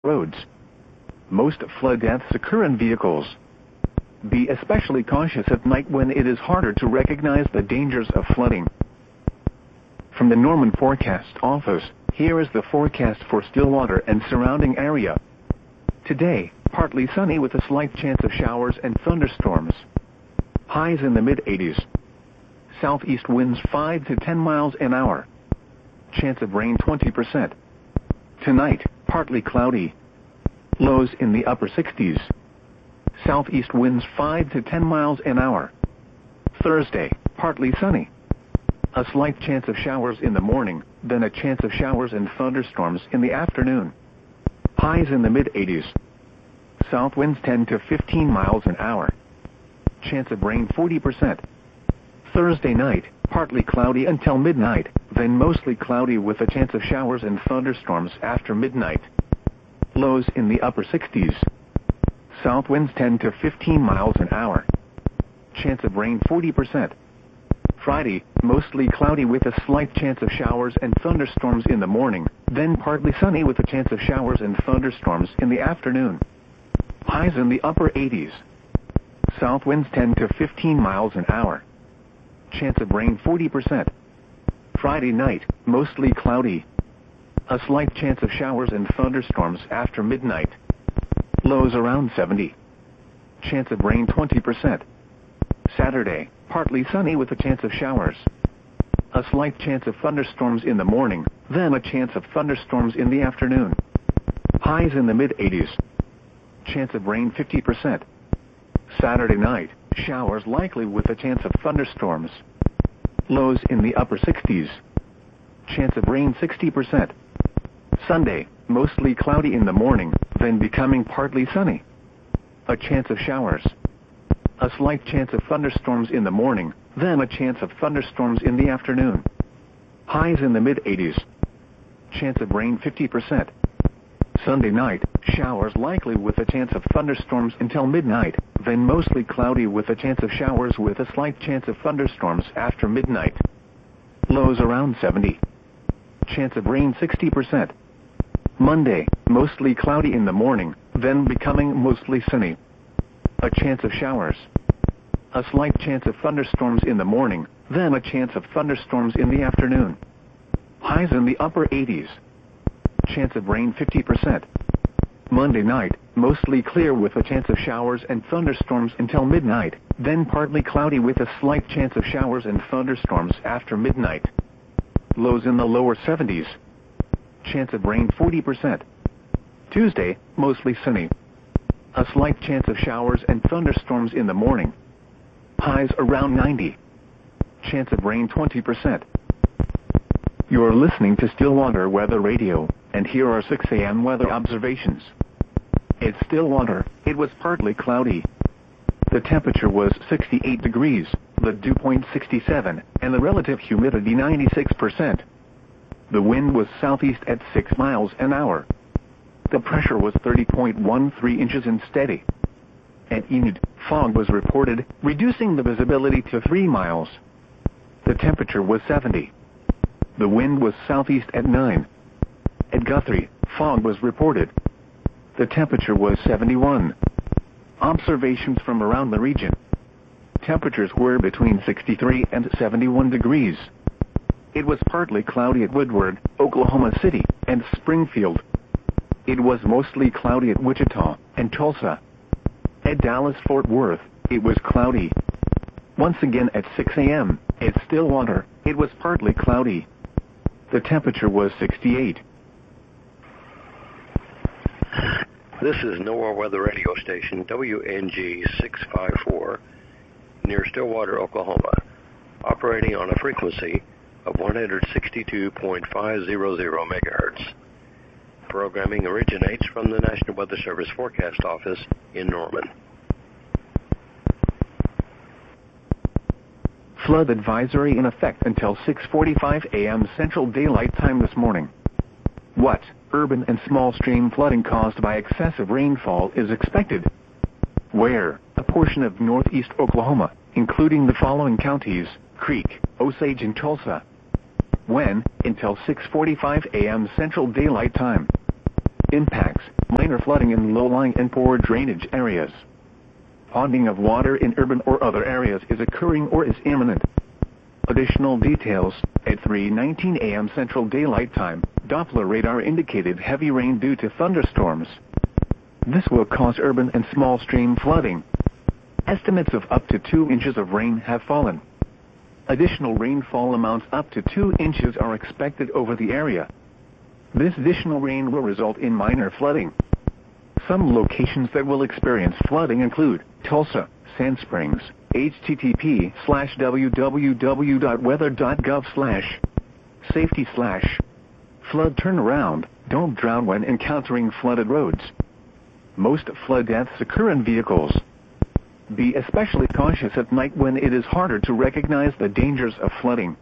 roads. Most flood deaths occur in vehicles. Be especially cautious at night when it is harder to recognize the dangers of flooding. From the Norman Forecast Office, here is the forecast for Stillwater and surrounding area. Today, partly sunny with a slight chance of showers and thunderstorms. Highs in the mid-80s. Southeast winds 5 to 10 miles an hour. Chance of rain 20%. Tonight, partly cloudy. Lows in the upper 60s. Southeast winds 5 to 10 miles an hour. Thursday, partly sunny. A slight chance of showers in the morning, then a chance of showers and thunderstorms in the afternoon. Highs in the mid-80s. South winds 10 to 15 miles an hour. Chance of rain 40%. Thursday night, partly cloudy until midnight, then mostly cloudy with a chance of showers and thunderstorms after midnight. Lows in the upper 60s. South winds 10 to 15 miles an hour. Chance of rain 40%. Friday, mostly cloudy with a slight chance of showers and thunderstorms in the morning, then partly sunny with a chance of showers and thunderstorms in the afternoon. Highs in the upper 80s. South winds 10 to 15 miles an hour. Chance of rain 40%. Friday night, mostly cloudy. A slight chance of showers and thunderstorms after midnight. Lows around 70. Chance of rain 20%. Saturday, partly sunny with a chance of showers. A slight chance of thunderstorms in the morning, then a chance of thunderstorms in the afternoon. Highs in the mid-80s. Chance of rain 50%. Saturday night, showers likely with a chance of thunderstorms. Lows in the upper 60s. Chance of rain 60%. Sunday, mostly cloudy in the morning, then becoming partly sunny. A chance of showers. A slight chance of thunderstorms in the morning, then a chance of thunderstorms in the afternoon. Highs in the mid-80s. Chance of rain 50%. Sunday night, showers likely with a chance of thunderstorms until midnight, then mostly cloudy with a chance of showers with a slight chance of thunderstorms after midnight. Lows around 70. Chance of rain 60%. Monday, mostly cloudy in the morning, then becoming mostly sunny. A chance of showers. A slight chance of thunderstorms in the morning, then a chance of thunderstorms in the afternoon. Highs in the upper 80s. Chance of rain 50%. Monday night, mostly clear with a chance of showers and thunderstorms until midnight, then partly cloudy with a slight chance of showers and thunderstorms after midnight. Lows in the lower 70s. Chance of rain 40%. Tuesday, mostly sunny. A slight chance of showers and thunderstorms in the morning. Highs around 90. Chance of rain 20%. You're listening to Stillwater Weather Radio, and here are 6 a.m. weather observations. At Stillwater, it was partly cloudy. The temperature was 68 degrees, the dew point 67, and the relative humidity 96%. The wind was southeast at 6 miles an hour. The pressure was 30.13 inches and steady. At Enid, fog was reported, reducing the visibility to 3 miles. The temperature was 70. The wind was southeast at 9. At Guthrie, fog was reported. The temperature was 71. Observations from around the region. Temperatures were between 63 and 71 degrees. It was partly cloudy at Woodward, Oklahoma City, and Springfield. It was mostly cloudy at Wichita and Tulsa. At Dallas-Fort Worth, it was cloudy. Once again at 6 a.m., at Stillwater, it was partly cloudy. The temperature was 68. This is NOAA Weather Radio Station, WNG 654, near Stillwater, Oklahoma, operating on a frequency of 162.500 megahertz. Programming originates from the National Weather Service Forecast Office in Norman. Flood advisory in effect until 6:45 a.m. Central Daylight Time this morning. What urban and small stream flooding caused by excessive rainfall is expected? Where? A portion of northeast Oklahoma, including the following counties: Creek, Osage, and Tulsa. When? Until 6:45 a.m. Central Daylight Time. Impacts: Minor flooding in low-lying and poor drainage areas. Ponding of water in urban or other areas is occurring or is imminent. Additional details: at 3:19 a.m. Central Daylight Time, Doppler radar indicated heavy rain due to thunderstorms. This will cause urban and small stream flooding. Estimates of up to 2 inches of rain have fallen. Additional rainfall amounts up to 2 inches are expected over the area. This additional rain will result in minor flooding. Some locations that will experience flooding include Tulsa, Sand Springs, http:/www.weather.gov/safety/flood turnaround. Don't drown when encountering flooded roads. Most flood deaths occur in vehicles. Be especially cautious at night when it is harder to recognize the dangers of flooding.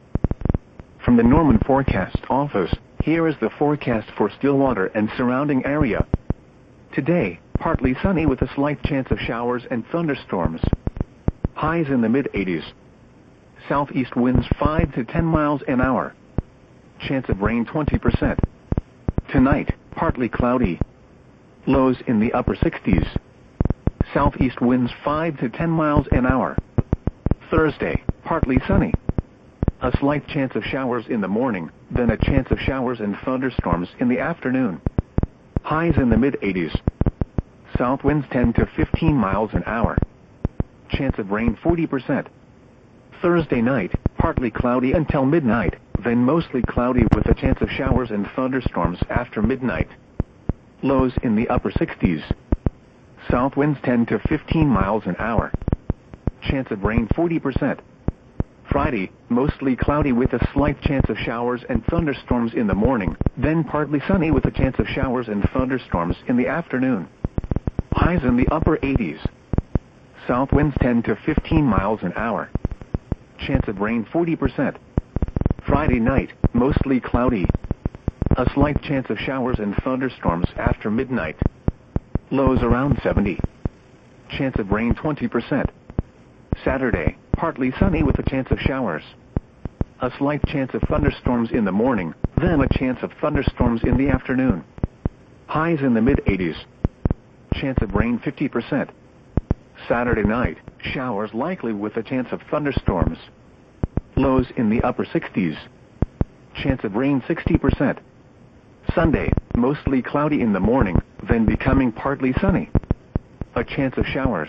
From the Norman Forecast Office, here is the forecast for Stillwater and surrounding area. Today, partly sunny with a slight chance of showers and thunderstorms. Highs in the mid-80s. Southeast winds 5 to 10 miles an hour. Chance of rain 20%. Tonight, partly cloudy. Lows in the upper 60s. Southeast winds 5 to 10 miles an hour. Thursday, partly sunny. A slight chance of showers in the morning, then a chance of showers and thunderstorms in the afternoon. Highs in the mid-80s. South winds 10 to 15 miles an hour. Chance of rain 40%. Thursday night, partly cloudy until midnight, then mostly cloudy with a chance of showers and thunderstorms after midnight. Lows in the upper 60s. South winds 10 to 15 miles an hour. Chance of rain 40%. Friday, mostly cloudy with a slight chance of showers and thunderstorms in the morning, then partly sunny with a chance of showers and thunderstorms in the afternoon. Highs in the upper 80s. South winds 10 to 15 miles an hour. Chance of rain 40%. Friday night, mostly cloudy. A slight chance of showers and thunderstorms after midnight. Lows around 70. Chance of rain 20%. Saturday, partly sunny with a chance of showers. A slight chance of thunderstorms in the morning, then a chance of thunderstorms in the afternoon. Highs in the mid-80s. Chance of rain 50%. Saturday night, showers likely with a chance of thunderstorms. Lows in the upper 60s. Chance of rain 60%. Sunday, mostly cloudy in the morning, then becoming partly sunny. A chance of showers.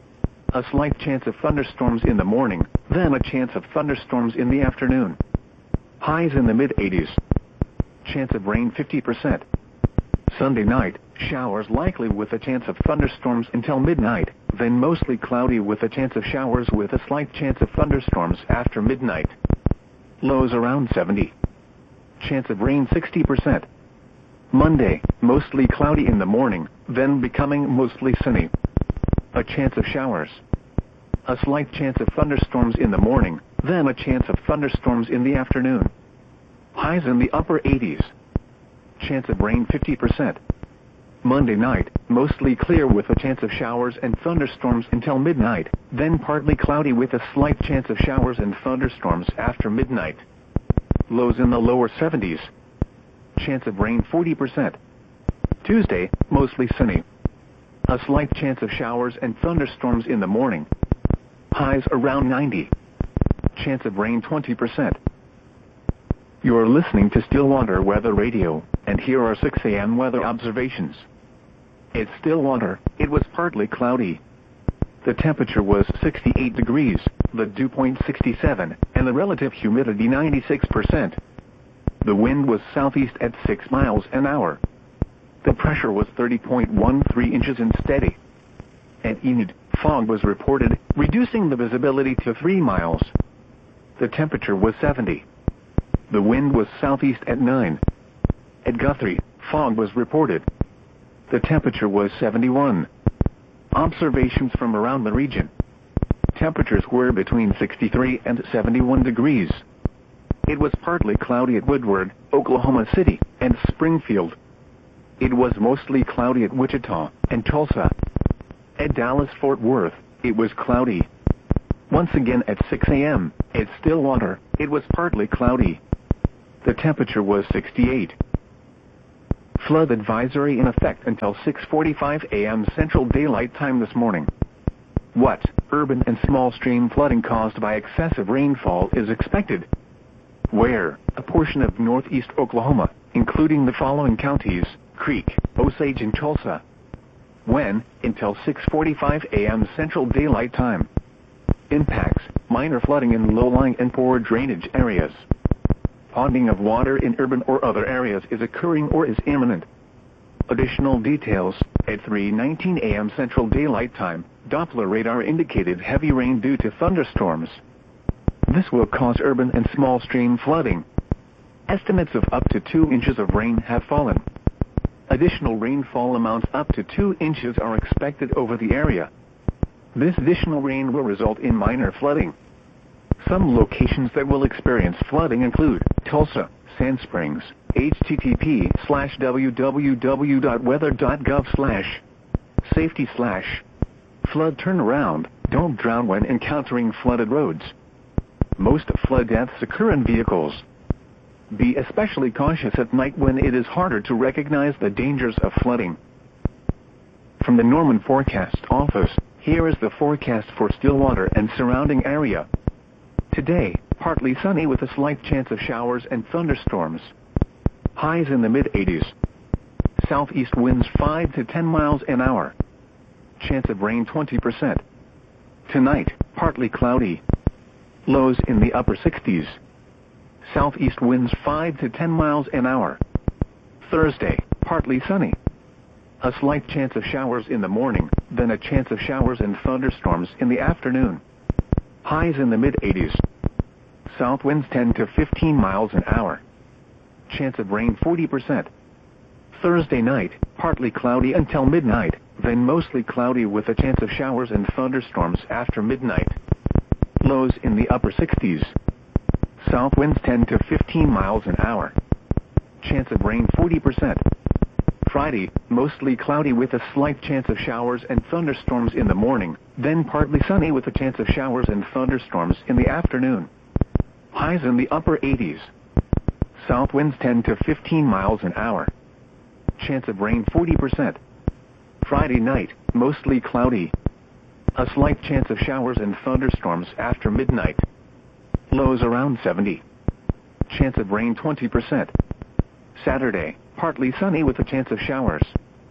A slight chance of thunderstorms in the morning, then a chance of thunderstorms in the afternoon. Highs in the mid-80s. Chance of rain 50%. Sunday night, showers likely with a chance of thunderstorms until midnight, then mostly cloudy with a chance of showers with a slight chance of thunderstorms after midnight. Lows around 70. Chance of rain 60%. Monday, mostly cloudy in the morning, then becoming mostly sunny. A chance of showers. A slight chance of thunderstorms in the morning, then a chance of thunderstorms in the afternoon. Highs in the upper 80s. Chance of rain 50%. Monday night, mostly clear with a chance of showers and thunderstorms until midnight, then partly cloudy with a slight chance of showers and thunderstorms after midnight. Lows in the lower 70s. Chance of rain 40%. Tuesday, mostly sunny. A slight chance of showers and thunderstorms in the morning. Highs around 90. Chance of rain 20%. You're listening to Stillwater Weather Radio, and here are 6 a.m. weather observations. At Stillwater, it was partly cloudy. The temperature was 68 degrees, the dew point 67, and the relative humidity 96%. The wind was southeast at 6 miles an hour. The pressure was 30.13 inches and steady. At Enid, fog was reported, reducing the visibility to 3 miles. The temperature was 70. The wind was southeast at 9. At Guthrie, fog was reported. The temperature was 71. Observations from around the region. Temperatures were between 63 and 71 degrees. It was partly cloudy at Woodward, Oklahoma City, and Springfield. It was mostly cloudy at Wichita and Tulsa. At Dallas-Fort Worth, it was cloudy. Once again at 6 a.m., at Stillwater, it was partly cloudy. The temperature was 68. Flood advisory in effect until 6:45 a.m. Central Daylight Time this morning. What urban and small stream flooding caused by excessive rainfall is expected? Where? A portion of northeast Oklahoma, including the following counties: Creek, Osage, and Tulsa. When? Until 6:45 a.m. Central Daylight Time. Impacts: minor flooding in low-lying and poor drainage areas. Ponding of water in urban or other areas is occurring or is imminent. Additional details: at 3:19 a.m. Central Daylight Time, Doppler radar indicated heavy rain due to thunderstorms. This will cause urban and small stream flooding. Estimates of up to 2 inches of rain have fallen. Additional rainfall amounts up to 2 inches are expected over the area. This additional rain will result in minor flooding. Some locations that will experience flooding include Tulsa, Sand Springs, http://www.weather.gov/safety/flood turnaround. Don't drown when encountering flooded roads. Most flood deaths occur in vehicles. Be especially cautious at night when it is harder to recognize the dangers of flooding. From the Norman Forecast Office, here is the forecast for Stillwater and surrounding area. Today, partly sunny with a slight chance of showers and thunderstorms. Highs in the mid-80s. Southeast winds 5 to 10 miles an hour. Chance of rain 20%. Tonight, partly cloudy. Lows in the upper 60s. Southeast winds 5 to 10 miles an hour. Thursday, partly sunny. A slight chance of showers in the morning, then a chance of showers and thunderstorms in the afternoon. Highs in the mid-80s. South winds 10 to 15 miles an hour. Chance of rain 40%. Thursday night, partly cloudy until midnight, then mostly cloudy with a chance of showers and thunderstorms after midnight. Lows in the upper 60s. South winds 10 to 15 miles an hour. Chance of rain 40%. Friday, mostly cloudy with a slight chance of showers and thunderstorms in the morning, then partly sunny with a chance of showers and thunderstorms in the afternoon. Highs in the upper 80s. South winds 10 to 15 miles an hour. Chance of rain 40%. Friday night, mostly cloudy. A slight chance of showers and thunderstorms after midnight. Lows around 70. Chance of rain 20%. Saturday, partly sunny with a chance of showers.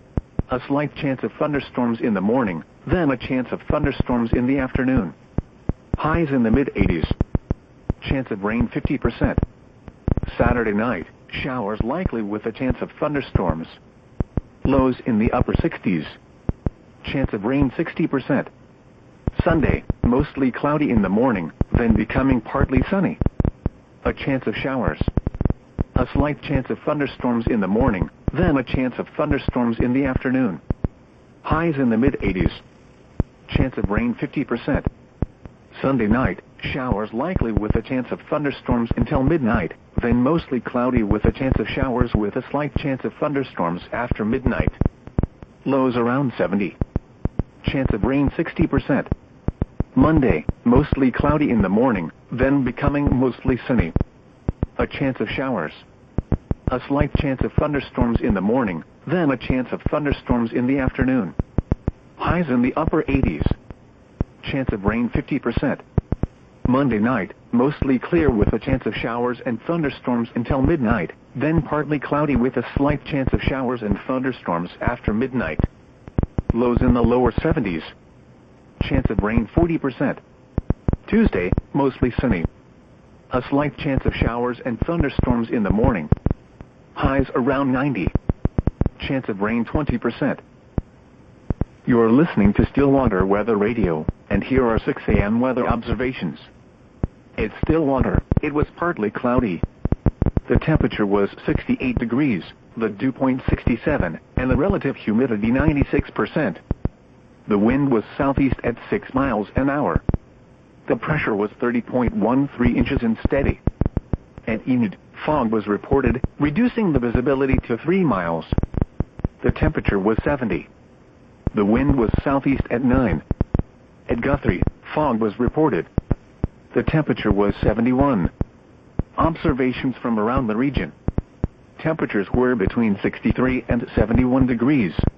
A slight chance of thunderstorms in the morning, then a chance of thunderstorms in the afternoon. Highs in the mid-80s. Chance of rain 50%. Saturday night, showers likely with a chance of thunderstorms. Lows in the upper 60s. Chance of rain 60%. Sunday, mostly cloudy in the morning, then becoming partly sunny. A chance of showers. A slight chance of thunderstorms in the morning, then a chance of thunderstorms in the afternoon. Highs in the mid-80s. Chance of rain 50%. Sunday night, showers likely with a chance of thunderstorms until midnight, then mostly cloudy with a chance of showers with a slight chance of thunderstorms after midnight. Lows around 70. Chance of rain 60%. Monday, mostly cloudy in the morning, then becoming mostly sunny. A chance of showers. A slight chance of thunderstorms in the morning, then a chance of thunderstorms in the afternoon. Highs in the upper 80s. Chance of rain 50%. Monday night, mostly clear with a chance of showers and thunderstorms until midnight, then partly cloudy with a slight chance of showers and thunderstorms after midnight. Lows in the lower 70s. Chance of rain 40%. Tuesday, mostly sunny. A slight chance of showers and thunderstorms in the morning. Highs around 90. Chance of rain 20%. You're listening to Stillwater Weather Radio, and here are 6 a.m. weather observations. At Stillwater, it was partly cloudy. The temperature was 68 degrees, the dew point 67, and the relative humidity 96%. The wind was southeast at 6 miles an hour. The pressure was 30.13 inches and steady. An humid fog was reported, reducing the visibility to 3 miles. The temperature was 70. The wind was southeast at 9. At Guthrie, fog was reported. The temperature was 71. Observations from around the region. temperatures were between 63 and 71 degrees.